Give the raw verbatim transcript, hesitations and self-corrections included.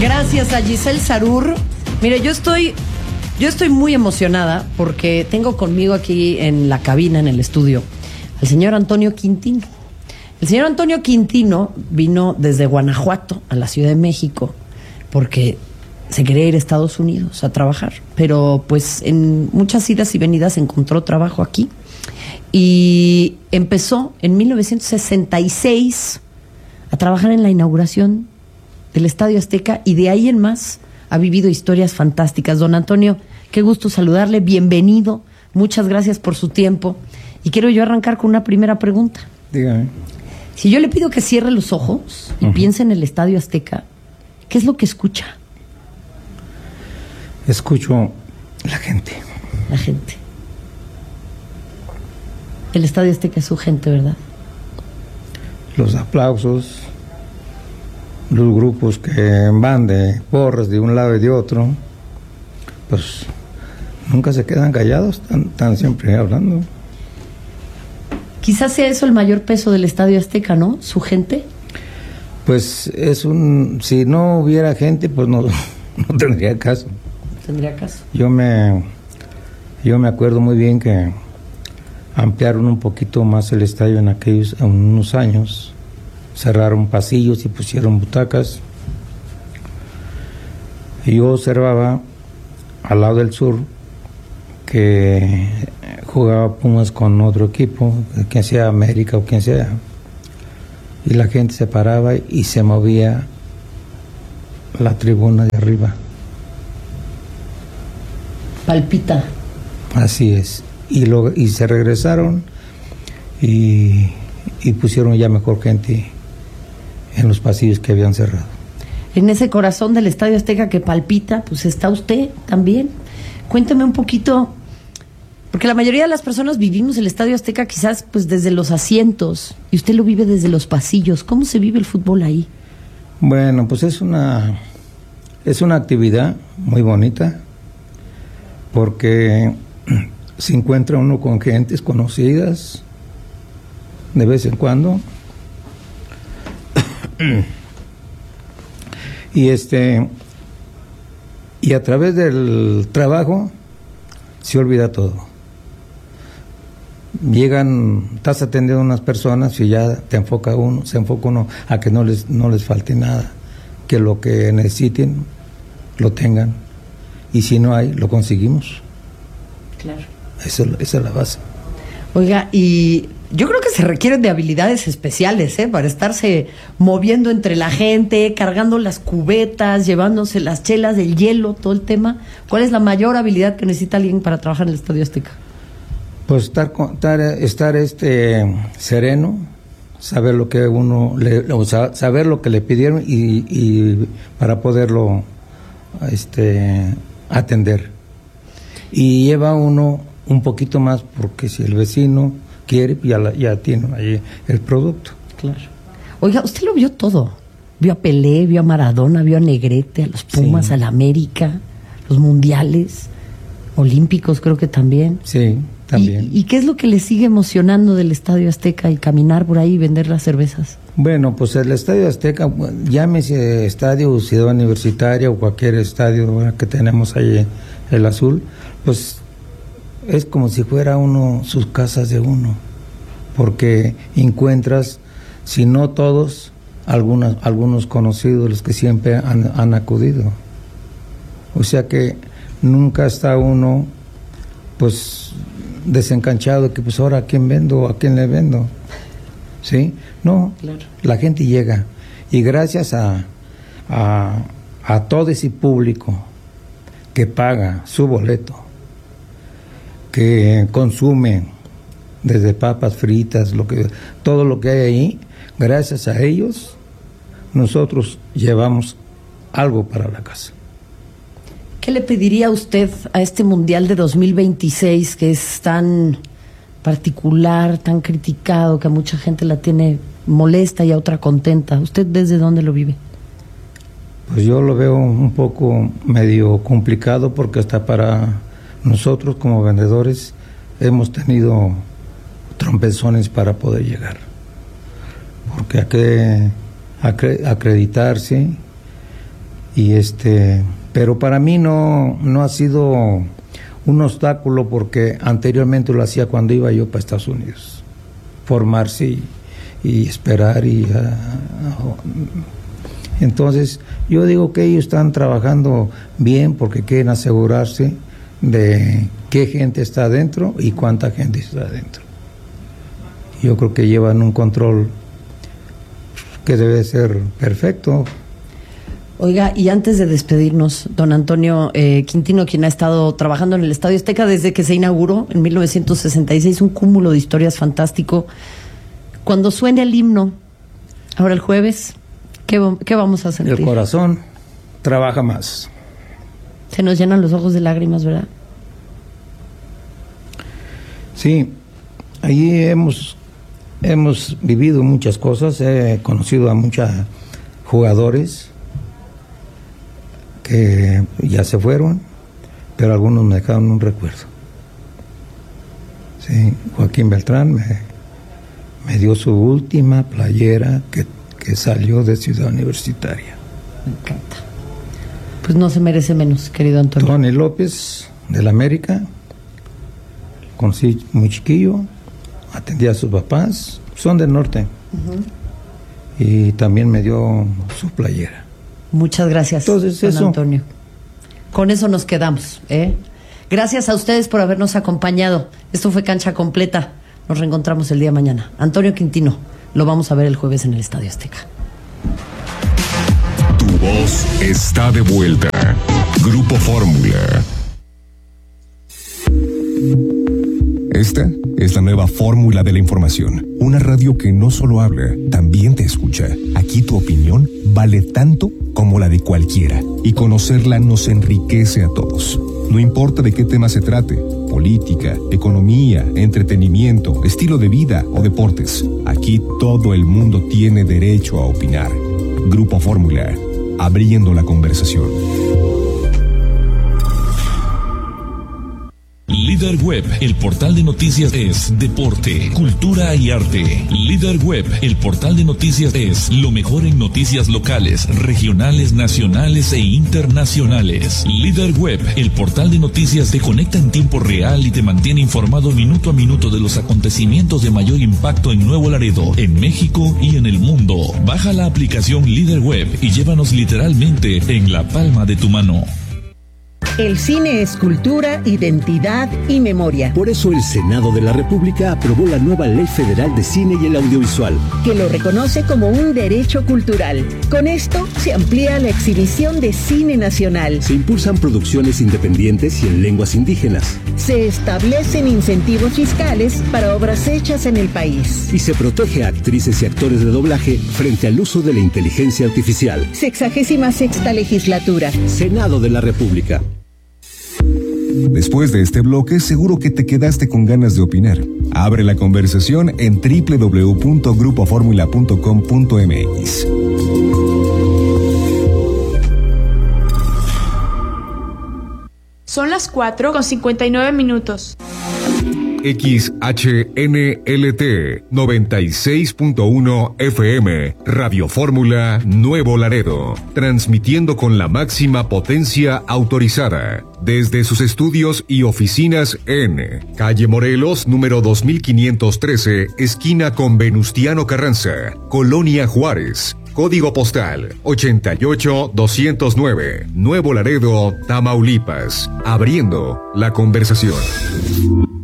Gracias a Giselle Sarur. Mire, yo estoy, yo estoy muy emocionada porque tengo conmigo aquí en la cabina, en el estudio, al señor Antonio Quintino. El señor Antonio Quintino vino desde Guanajuato a la Ciudad de México porque se quería ir a Estados Unidos a trabajar, pero pues en muchas idas y venidas encontró trabajo aquí y empezó en mil novecientos sesenta y seis a trabajar en la inauguración del Estadio Azteca y de ahí en más ha vivido historias fantásticas. Don Antonio, qué gusto saludarle, bienvenido, muchas gracias por su tiempo y quiero yo arrancar con una primera pregunta. Dígame. Si yo le pido que cierre los ojos y uh-huh. piense en el Estadio Azteca, ¿qué es lo que escucha? Escucho la gente. La gente. El Estadio Azteca es su gente, ¿verdad? Los aplausos, los grupos que van de porras de un lado y de otro, pues nunca se quedan callados, están, están siempre hablando. Quizás sea eso el mayor peso del Estadio Azteca, ¿no? Su gente. Pues es un... Si no hubiera gente, pues no, no tendría caso. Tendría caso. Yo me, yo me acuerdo muy bien que ampliaron un poquito más el estadio en aquellos, en unos años. Cerraron pasillos y pusieron butacas. Y yo observaba al lado del sur que jugaba Pumas con otro equipo, quien sea América o quien sea, y la gente se paraba y se movía la tribuna de arriba. Palpita. Así es. Y, lo, y se regresaron y, y pusieron ya mejor gente en los pasillos que habían cerrado. En ese corazón del Estadio Azteca que palpita, pues está usted también. Cuénteme un poquito, porque la mayoría de las personas vivimos el Estadio Azteca quizás pues desde los asientos, y usted lo vive desde los pasillos. ¿Cómo se vive el fútbol ahí? Bueno, pues es una, es una actividad muy bonita, porque se encuentra uno con gentes conocidas de vez en cuando. Y este y a través del trabajo se olvida todo. Llegan, estás atendiendo a unas personas y ya te enfoca uno, se enfoca uno a que no les no les falte nada, que lo que necesiten lo tengan, y si no hay, lo conseguimos. Claro. Eso, esa es la base. Oiga, y yo creo que se requieren de habilidades especiales, ¿eh? Para estarse moviendo entre la gente, cargando las cubetas, llevándose las chelas del hielo, todo el tema. ¿Cuál es la mayor habilidad que necesita alguien para trabajar en el Estadio Azteca? Pues estar, estar, estar este sereno, saber lo que uno, le, o sea, saber lo que le pidieron y, y para poderlo este atender. Y lleva uno un poquito más, porque si el vecino quiere, ya, la, ya tiene ahí el producto. Claro. Oiga, usted lo vio todo. Vio a Pelé, vio a Maradona, vio a Negrete, a los Pumas, sí. A la América, los mundiales, olímpicos creo que también. Sí, también. ¿Y, y qué es lo que le sigue emocionando del Estadio Azteca y caminar por ahí y vender las cervezas? Bueno, pues el Estadio Azteca, llámese estadio Ciudad Universitaria o cualquier estadio que tenemos ahí, el azul, pues es como si fuera uno, sus casas de uno, porque encuentras, si no todos, algunas, algunos conocidos, los que siempre han, han acudido. O sea que nunca está uno, pues, desencanchado, que pues ahora a quién vendo, a quién le vendo. ¿Sí? No, claro. La gente llega, y gracias a, a, a todo ese público que paga su boleto, que consumen desde papas fritas, lo que, todo lo que hay ahí, gracias a ellos, nosotros llevamos algo para la casa. ¿Qué le pediría usted a este Mundial de dos mil veintiséis, que es tan particular, tan criticado, que a mucha gente la tiene molesta y a otra contenta? ¿Usted desde dónde lo vive? Pues yo lo veo un poco medio complicado, porque hasta para nosotros como vendedores hemos tenido trompezones para poder llegar, porque hay que acreditarse Y este, pero para mí no, no ha sido un obstáculo porque anteriormente lo hacía cuando iba yo para Estados Unidos. Formarse y, y esperar y... Uh, uh, entonces, yo digo que ellos están trabajando bien porque quieren asegurarse de qué gente está adentro y cuánta gente está adentro. Yo creo que llevan un control que debe ser perfecto. Oiga, y antes de despedirnos, don Antonio eh, Quintino, quien ha estado trabajando en el Estadio Azteca desde que se inauguró en mil novecientos sesenta y seis, un cúmulo de historias fantástico. Cuando suene el himno, ahora el jueves, ¿qué, qué vamos a sentir? El corazón trabaja más. Se nos llenan los ojos de lágrimas, ¿verdad? Sí, allí hemos, hemos vivido muchas cosas, he conocido a muchos jugadores que ya se fueron, pero algunos me dejaron un recuerdo. Sí, Joaquín Beltrán me, me dio su última playera que, que salió de Ciudad Universitaria. Me encanta. Pues no se merece menos, querido Antonio. Tony López, del América, conocí muy chiquillo, atendía a sus papás, son del norte, uh-huh. Y también me dio su playera. Muchas gracias, Entonces, don eso. Antonio. Con eso nos quedamos, ¿eh? Gracias a ustedes por habernos acompañado. Esto fue Cancha Completa. Nos reencontramos el día de mañana. Antonio Quintino, lo vamos a ver el jueves en el Estadio Azteca. Tu voz está de vuelta. Grupo Fórmula. Esta es la nueva fórmula de la información. Una radio que no solo habla, también te escucha. Aquí tu opinión vale tanto como la de cualquiera. Y conocerla nos enriquece a todos. No importa de qué tema se trate. Política, economía, entretenimiento, estilo de vida o deportes. Aquí todo el mundo tiene derecho a opinar. Grupo Fórmula. Abriendo la conversación. Líder Web, el portal de noticias es deporte, cultura y arte. Líder Web, el portal de noticias es lo mejor en noticias locales, regionales, nacionales e internacionales. Líder Web, el portal de noticias te conecta en tiempo real y te mantiene informado minuto a minuto de los acontecimientos de mayor impacto en Nuevo Laredo, en México y en el mundo. Baja la aplicación Líder Web y llévanos literalmente en la palma de tu mano. El cine es cultura, identidad y memoria. Por eso el Senado de la República aprobó la nueva Ley Federal de Cine y el Audiovisual, que lo reconoce como un derecho cultural. Con esto se amplía la exhibición de cine nacional. Se impulsan producciones independientes y en lenguas indígenas. Se establecen incentivos fiscales para obras hechas en el país. Y se protege a actrices y actores de doblaje frente al uso de la inteligencia artificial. Sexagésima sexta legislatura. Senado de la República. Después de este bloque, seguro que te quedaste con ganas de opinar. Abre la conversación en doble u doble u doble u punto grupo fórmula punto com punto m x. Son las cuatro con cincuenta y nueve minutos. X H N L T noventa y seis punto uno F M, Radio Fórmula Nuevo Laredo, transmitiendo con la máxima potencia autorizada, desde sus estudios y oficinas en Calle Morelos, número dos mil quinientos trece, esquina con Venustiano Carranza, Colonia Juárez, código postal ochenta y ocho doscientos nueve, Nuevo Laredo, Tamaulipas, abriendo la conversación.